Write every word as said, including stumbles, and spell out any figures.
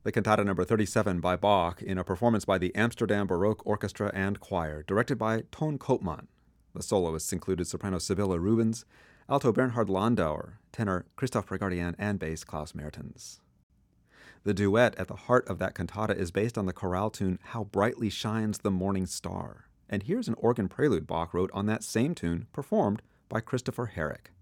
The cantata number thirty-seven by Bach in a performance by the Amsterdam Baroque Orchestra and Choir, directed by Ton Koopman. The soloists included soprano Sibylle Rubens, alto Bernhard Landauer, tenor Christoph Pregardian, and bass Klaus Mertens. The duet at the heart of that cantata is based on the chorale tune How Brightly Shines the Morning Star. And here's an organ prelude Bach wrote on that same tune, performed by Christopher Herrick.